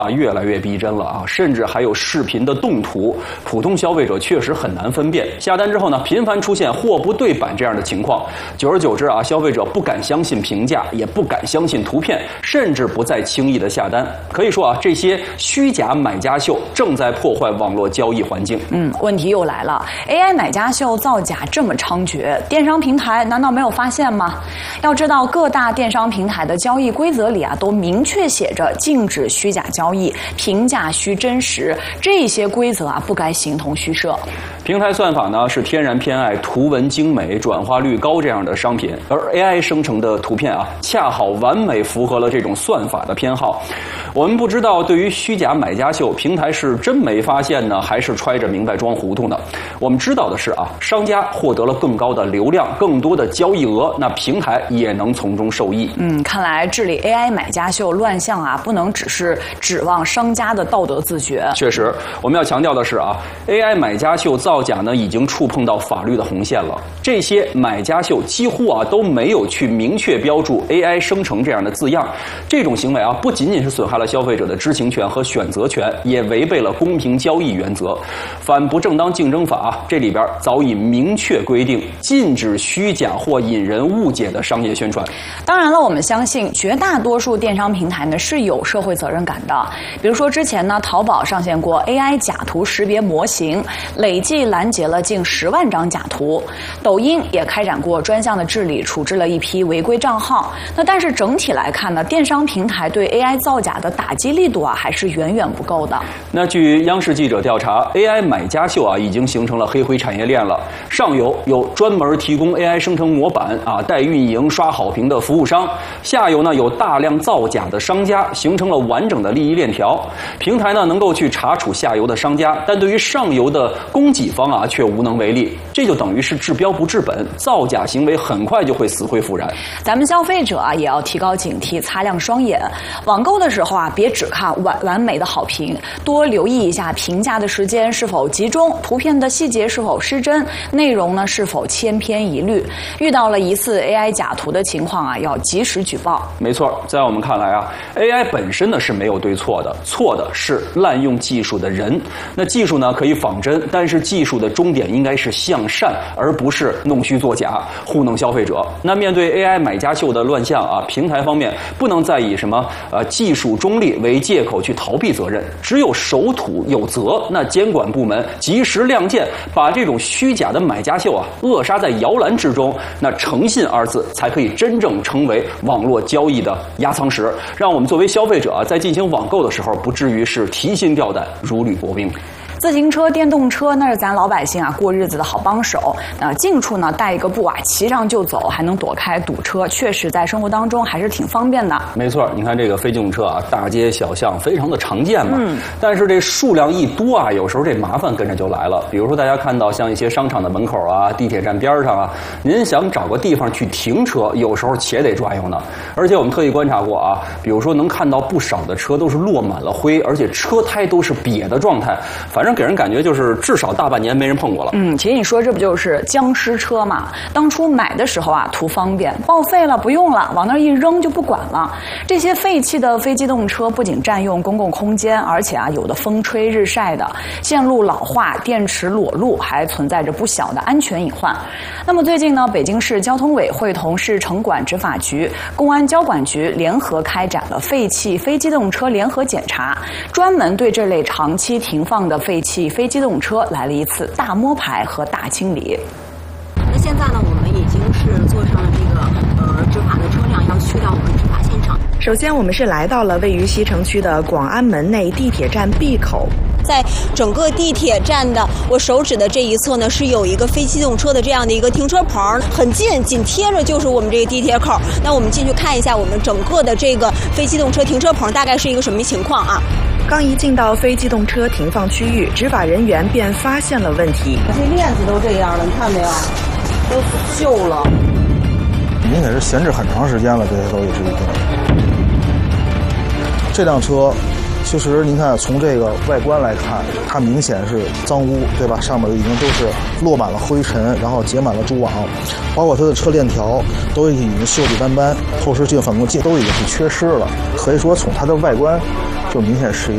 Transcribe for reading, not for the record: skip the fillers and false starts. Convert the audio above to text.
越来越逼真了啊，甚至还有视频的动图，普通消费者确实很难分辨。下单之后呢，频繁出现货不对版这样的情况，久而久之啊，消费者不敢相信评价，也不敢相信图片，甚至不再轻易的下单。可以说啊，这些虚假买家秀正在破坏网络交易环境。 问题又来了 ，AI 买家秀造假这么猖獗，电商平台难道没有发现吗？要知道，各大电商平台的交易规则里啊，都明确写着禁止虚假交易，评价需真实，这些规则啊不该形同虚设。 平台算法呢是天然偏爱图文精美、转化率高这样的商品，而 AI 生成的图片啊，恰好完美符合了这种算法的偏好。我们不知道对于虚假买家秀，平台是真没发现呢，还是揣着明白装糊涂呢？我们知道的是啊，商家获得了更高的流量、更多的交易额，那平台也能从中受益。 看来治理 AI 买家秀乱象啊，不能只是指望商家的道德自觉。 确实，我们要强调的是啊 ，AI 买家秀造假呢，已经触碰到法律的红线了。这些买家秀几乎啊都没有去明确标注 AI 生成这样的字样，这种行为啊，不仅仅是损害了消费者的知情权和选择权，也违背了公平交易原则。反不正当竞争法这里边早已明确规定，禁止虚假或引人误解的商业宣传。 当然了，我们相信绝大多数电商平台呢是有社会责任感的。比如说之前呢，淘宝上线过 AI 假图识别模型，累计拦截了近10万张假图。抖音也开展过专项的治理，处置了一批违规账号。但是整体来看呢，电商平台对 AI 造假的打击力度还是远远不够的。 那据央视记者调查 ，AI 买家秀已经形成了黑灰产业链了。上游有专门提供 AI 生成模板带运营刷好评的服务商，下游呢有大量造假的商家，形成了完整的利益链条。平台呢能够去查处下游的商家，但对于上游的供给方却无能为力，这就等于是治标不治本，造假行为很快就会死灰复燃。 咱们消费者也要提高警惕，擦亮双眼。网购的时候别只看完美的好评，多留意一下评价的时间是否集中，图片的细节是否失真，内容呢是否千篇一律。遇到了疑似 AI 假图的情况要及时举报。 没错，在我们看来AI 本身呢是没有对错的，错的是滥用技术的人。那技术呢可以仿真，但是技术的终点应该是向善，而不是弄虚作假，糊弄消费者。那面对 AI 买家秀的乱象平台方面不能再以什么技术中立为借口去逃避责任，只有守土有责，那监管部门及时亮剑，把这种虚假的买家秀扼杀在摇篮之中，那诚信二字才可以真正成为网络交易的压舱石，让我们作为消费者在进行网购的时候不至于是提心吊胆、如履薄冰。 自行车、电动车那是咱老百姓过日子的好帮手。近处呢带一个步骑上就走，还能躲开堵车，确实在生活当中还是挺方便的。 没错，你看这个非机动车大街小巷非常的常见嘛。但是这数量一多有时候这麻烦跟着就来了。比如说大家看到像一些商场的门口地铁站边上您想找个地方去停车，有时候且得转悠呢。而且我们特意观察过比如说能看到不少的车都是落满了灰，而且车胎都是瘪的状态，反正给人感觉就是至少大半年没人碰过了。 其实你说这不就是僵尸车嘛？当初买的时候图方便，报废了不用了，往那一扔就不管了。这些废弃的非机动车不仅占用公共空间，而且有的风吹日晒的，线路老化、电池裸露，还存在着不小的安全隐患。那么最近呢，北京市交通委会同市城管执法局、公安交管局联合开展了废弃非机动车联合检查，专门对这类长期停放的废弃非机动车来了一次大摸排和大清理。 那现在呢，我们已经是坐上了这个执法的车辆，要去到我们执法现场。 首先，我们是来到了位于西城区的广安门内地铁站 B 口。 在整个地铁站的我手指的这一侧呢，是有一个非机动车的这样的一个停车棚，很近，紧贴着就是我们这个地铁口。那我们进去看一下我们整个的这个非机动车停车棚大概是一个什么情况刚一进到非机动车停放区域，执法人员便发现了问题。 这链子都这样了，你看没有？都锈了。 明显是闲置很长时间了，这些都也是一定。这辆车其实您看从这个外观来看，它明显是脏污，对吧？上面已经都是落满了灰尘，然后结满了蛛网，包括它的车链条都已经锈迹斑斑，后视镜、反光镜都已经是缺失了。可以说从它的外观就明显是